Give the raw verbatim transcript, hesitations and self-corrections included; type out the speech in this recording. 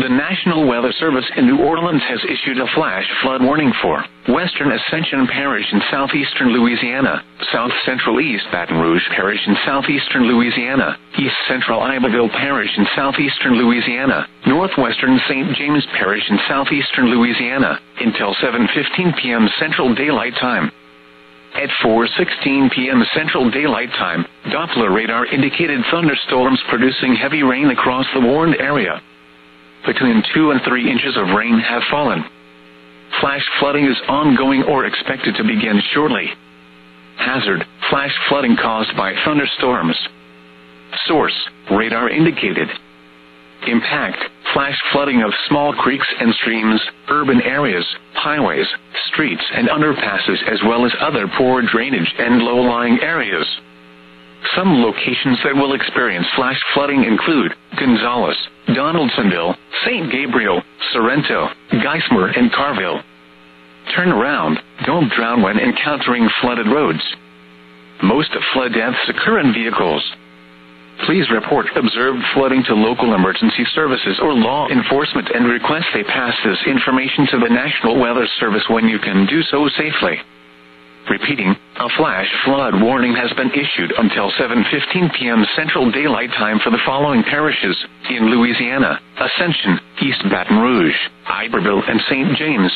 The National Weather Service in New Orleans has issued a flash flood warning for Western Ascension Parish in southeastern Louisiana, South Central East Baton Rouge Parish in southeastern Louisiana, East Central Iberville Parish in southeastern Louisiana, Northwestern Saint James Parish in southeastern Louisiana, until seven fifteen p m Central Daylight Time. At four sixteen p m Central Daylight Time, Doppler radar indicated thunderstorms producing heavy rain across the warned area. Between two and three inches of rain have fallen. Flash flooding is ongoing or expected to begin shortly. Hazard: flash flooding caused by thunderstorms. Source: radar indicated. Impact: flash flooding of small creeks and streams, urban areas, highways, streets and underpasses, as well as other poor drainage and low-lying areas. Some locations that will experience flash flooding include Gonzales, Donaldsonville, Saint Gabriel, Sorrento, Geismar, and Carville. Turn around. Don't drown when encountering flooded roads. Most flood deaths occur in vehicles. Please report observed flooding to local emergency services or law enforcement and request they pass this information to the National Weather Service when you can do so safely. Repeating, a flash flood warning has been issued until seven fifteen p m Central Daylight Time for the following parishes in Louisiana: Ascension, East Baton Rouge, Iberville, and Saint James.